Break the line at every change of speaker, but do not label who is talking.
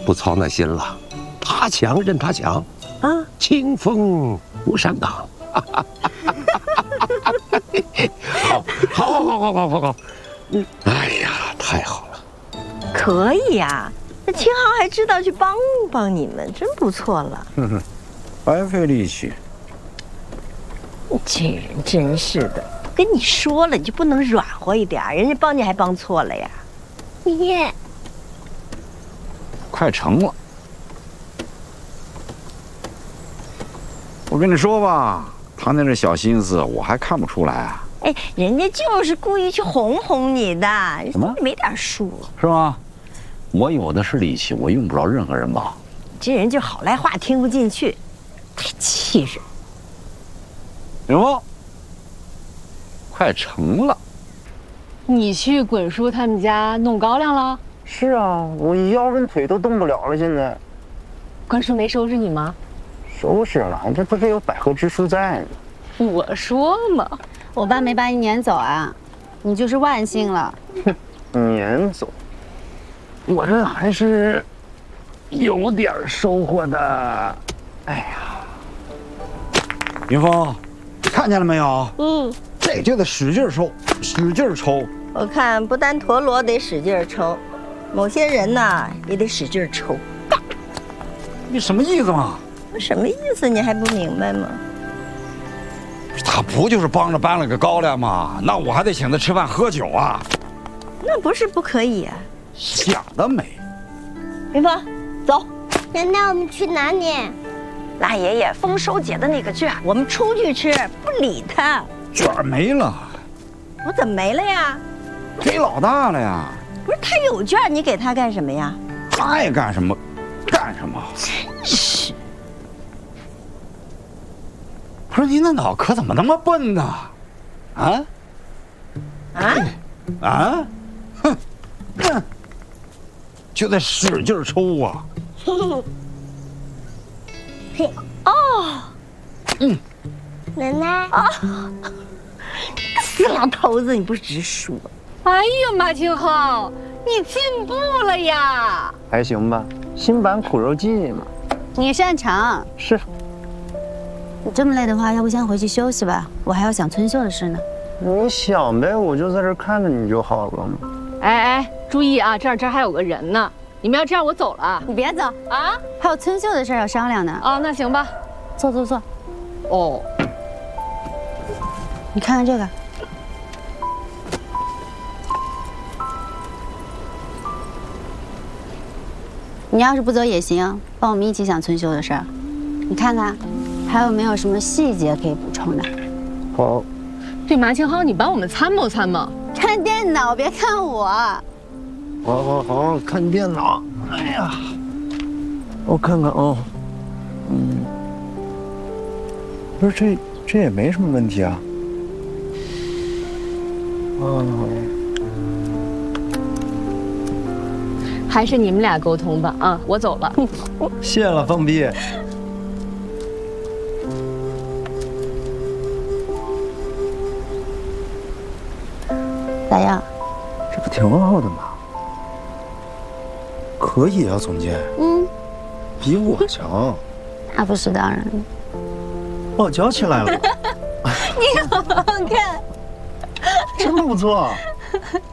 不操那心了，他强任他强，啊，清风无善党。好，哎呀，太好了，
可以呀，那秦昊还知道去帮帮你们，真不错了。
白费力气。
这人真是的，跟你说了，你就不能软和一点？人家帮你还帮错了呀。
爷，
快成了。我跟你说吧，他那点小心思我还看不出来啊。
哎，人家就是故意去哄哄你的，
什么
没点数
是吗？我有的是力气，我用不着任何人吧？
这人就好赖话听不进去，太气人。
云峰，快成了。
你去滚叔他们家弄高粱了？
是啊，我腰跟腿都动不了了，现在。
滚叔没收拾你吗？
收拾了，这不是有百合之书在呢。
我说嘛，
我爸没把你撵走啊，你就是万幸了。
撵走，我这还是有点收获的。哎呀，
云峰，看见了没有？这就得使劲抽，使劲抽。
我看不但陀螺得使劲抽，某些人呐也得使劲抽。
你什么意思嘛？
什么意思？你还不明白吗？
他不就是帮着搬了个高粱吗？那我还得请他吃饭喝酒啊？
那不是不可以啊。
想得美！
云峰，走。
奶奶，我们去哪里？
拉爷爷丰收节的那个券，我们出去吃，不理他。
券没了。
我怎么没了呀？
给老大了呀。
不是他有券，你给他干什么呀？
他爱干什么干什么。
真是。
不是您那脑壳怎么那么笨呢？啊？啊？哼！就得使劲抽啊！
哦，
奶奶
啊，死老头子，你不是直说？
哎呀，马清浩，你进步了呀！
还行吧，新版苦肉计嘛。
你擅长。
是。
你这么累的话，要不先回去休息吧，我还要想春秀的事呢。
你想呗，我就在这看着你就好了嘛。
哎，注意啊，这儿还有个人呢。你们要这样，我走了。
你别走啊，还有春秀的事要商量呢。
啊，那行吧。
坐。
哦，
你看看这个。你要是不走也行，帮我们一起想春秀的事儿。你看看，还有没有什么细节可以补充的？
好。
这马清浩，你帮我们参谋参谋。
看电脑，别看我。
好，看电脑。哎呀，我看看啊，不是这也没什么问题啊。
还是你们俩沟通吧啊，我走了。
谢了，放屁。
咋样？
这不挺好的吗？可以啊，总监。比我强。
那不是当然。
抱脚起来了。
你好好看，
真不错。